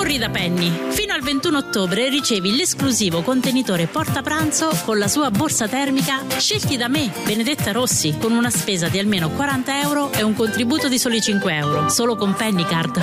Corri da Penny. Fino al 21 ottobre ricevi l'esclusivo contenitore portapranzo con la sua borsa termica scelti da me, Benedetta Rossi, con una spesa di almeno 40 euro e un contributo di soli 5 euro. Solo con Penny Card.